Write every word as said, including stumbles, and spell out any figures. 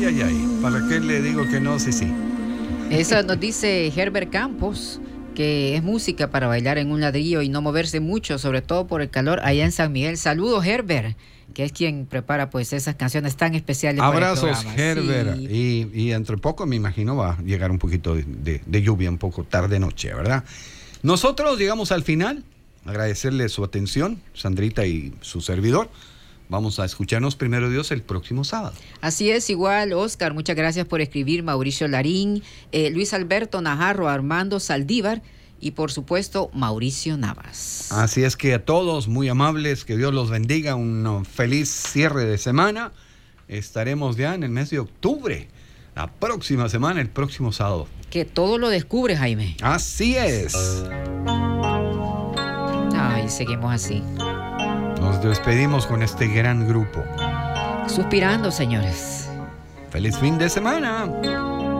ay, ay. ¿Para qué le digo que no? Sí, sí. Eso nos dice Herbert Campos, que es música para bailar en un ladrillo y no moverse mucho, sobre todo por el calor allá en San Miguel. Saludos, Herbert, que es quien prepara pues esas canciones tan especiales. Abrazos, para el Herbert. Sí. Y, y entre poco, me imagino, va a llegar un poquito de, de, de lluvia, un poco tarde-noche, ¿verdad? Nosotros llegamos al final. Agradecerle su atención, Sandrita y su servidor. Vamos a escucharnos primero Dios el próximo sábado. Así es, igual, Oscar, muchas gracias por escribir, Mauricio Larín, eh, Luis Alberto Najarro, Armando Saldívar y por supuesto Mauricio Navas. Así es que a todos muy amables, que Dios los bendiga, un feliz cierre de semana. Estaremos ya en el mes de octubre, la próxima semana, el próximo sábado. Que todo lo descubre, Jaime. Así es. Ay, seguimos así. Nos despedimos con este gran grupo. Suspirando, señores. Feliz fin de semana.